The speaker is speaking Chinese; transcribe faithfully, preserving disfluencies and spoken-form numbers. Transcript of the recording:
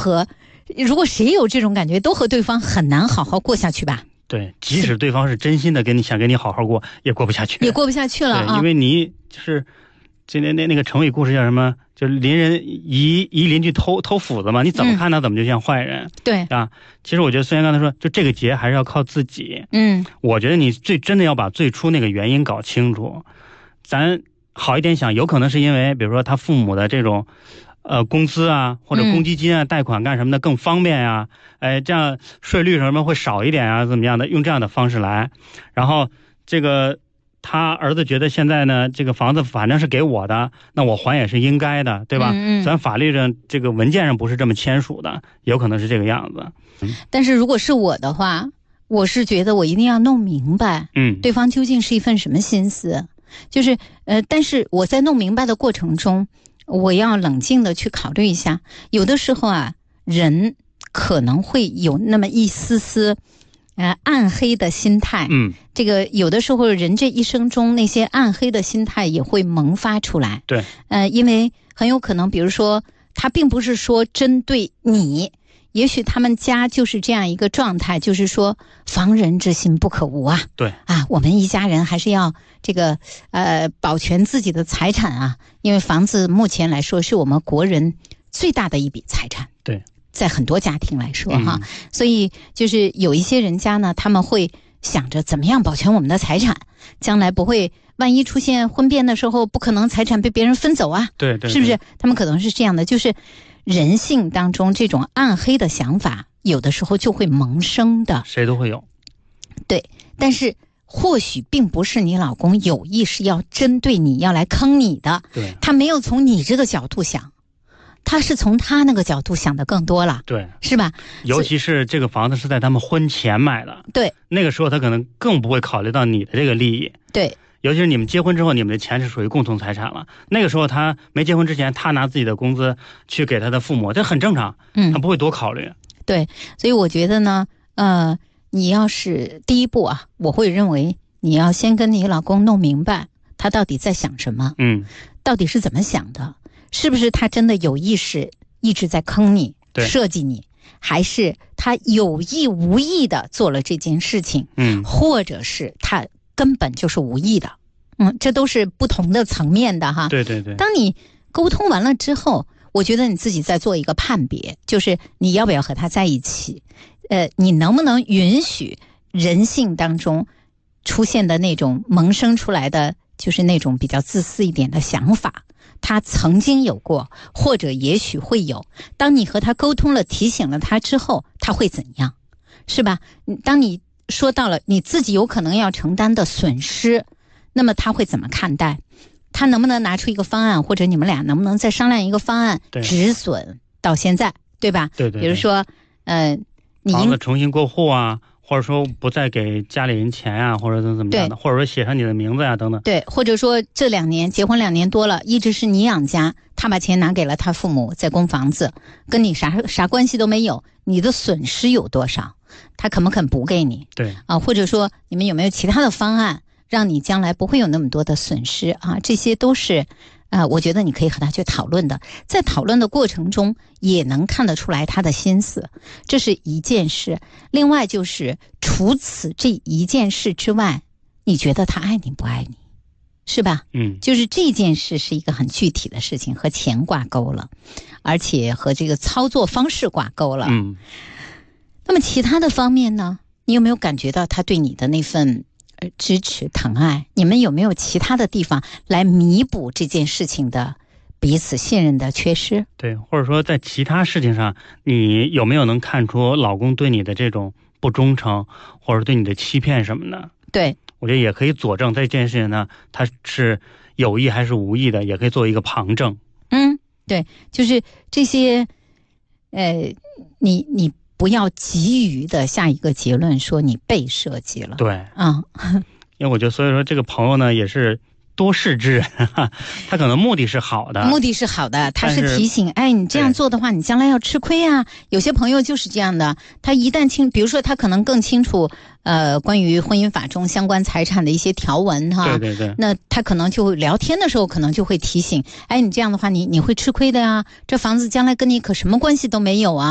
和，如果谁有这种感觉，都和对方很难好好过下去吧。 对，即使对方是真心的跟你想跟你好好过，也过不下去， 也过不下去了啊！ 对，因为你就是这那那那个成语故事叫什么？就是邻人疑疑邻居偷偷斧子嘛，你怎么看他怎么就像坏人？ 嗯、对啊，其实我觉得孙岩刚才说，就这个结还是要靠自己。 嗯， 我觉得你最真的要把最初那个原因搞清楚。咱好一点想，有可能是因为比如说他父母的这种。呃，工资啊，或者公积金啊，贷款干什么的更方便呀、啊？哎，这样税率什么会少一点啊？怎么样的？用这样的方式来，然后这个他儿子觉得现在呢，这个房子反正是给我的，那我还也是应该的，对吧？嗯嗯，咱法律上这个文件上不是这么签署的，有可能是这个样子。 嗯、但是如果是我的话，我是觉得我一定要弄明白，嗯，对方究竟是一份什么心思，就是呃，但是我在弄明白的过程中。我要冷静的去考虑一下，有的时候啊，人可能会有那么一丝丝，呃，暗黑的心态。嗯，这个有的时候人这一生中那些暗黑的心态也会萌发出来。 对， 呃，因为很有可能，比如说，他并不是说针对你，也许他们家就是这样一个状态，就是说防人之心不可无啊。 对啊，我们一家人还是要这个呃保全自己的财产啊，因为房子目前来说是我们国人最大的一笔财产。 对， 在很多家庭来说哈、嗯，所以就是有一些人家呢，他们会想着怎么样保全我们的财产，将来不会万一出现婚变的时候，不可能财产被别人分走啊。 对 对, 对， 是不是？他们可能是这样的，就是人性当中这种暗黑的想法，有的时候就会萌生的。 谁都会有。 对，但是或许并不是你老公有意识要针对你要来坑你的， 对， 他没有从你这个角度想，他是从他那个角度想的更多了， 对， 是吧？ 尤其是这个房子是在他们婚前买的， 对， 那个时候他可能更不会考虑到你的这个利益， 对， 尤其是你们结婚之后，你们的钱是属于共同财产了。那个时候他没结婚之前，他拿自己的工资去给他的父母，这很正常，嗯，他不会多考虑。 对，所以我觉得呢，呃，你要是第一步啊，我会认为你要先跟你老公弄明白他到底在想什么， 嗯， 到底是怎么想的，是不是他真的有意识一直在坑你，设计你，还是他有意无意的做了这件事情， 嗯， 或者是他根本就是无意的，嗯，这都是不同的层面的哈。 对对对。 当你沟通完了之后，我觉得你自己在做一个判别，就是你要不要和他在一起，呃，你能不能允许人性当中出现的那种萌生出来的，就是那种比较自私一点的想法，他曾经有过，或者也许会有。当你和他沟通了，提醒了他之后，他会怎样，是吧？当你说到了你自己有可能要承担的损失，那么他会怎么看待？他能不能拿出一个方案，或者你们俩能不能再商量一个方案，止损到现在，对吧？ 对 对, 对。 比如说，呃，你房子重新过户啊，或者说不再给家里人钱啊，或者怎么怎么样的，或者说写上你的名字呀、啊、等等。 对，或者说这两年结婚两年多了，一直是你养家，他把钱拿给了他父母在供房子，跟你啥啥关系都没有，你的损失有多少？他肯不肯补给你？ 对啊，或者说你们有没有其他的方案，让你将来不会有那么多的损失啊？这些都是，呃，我觉得你可以和他去讨论的。在讨论的过程中，也能看得出来他的心思，这是一件事。另外就是，除此这一件事之外，你觉得他爱你不爱你，是吧？ 嗯， 就是这件事是一个很具体的事情，和钱挂钩了，而且和这个操作方式挂钩了。 嗯。 那么其他的方面呢？你有没有感觉到他对你的那份支持疼爱？你们有没有其他的地方来弥补这件事情的彼此信任的缺失？ 对，或者说在其他事情上，你有没有能看出老公对你的这种不忠诚，或者对你的欺骗什么的？ 对， 我觉得也可以佐证这件事情呢，他是有意还是无意的，也可以作为一个旁证。 嗯，对，就是这些，呃，你你。不要急于的下一个结论说你被设计了。 对， 嗯， 因为我觉得，所以说这个朋友呢也是多事之人，他可能目的是好的， 目的是好的，他是提醒，哎，你这样做的话，你将来要吃亏啊。有些朋友就是这样的，他一旦清，比如说他可能更清楚，呃，关于婚姻法中相关财产的一些条文哈， 对对对， 那他可能就会聊天的时候，可能就会提醒，哎，你这样的话，你你会吃亏的呀，这房子将来跟你可什么关系都没有啊。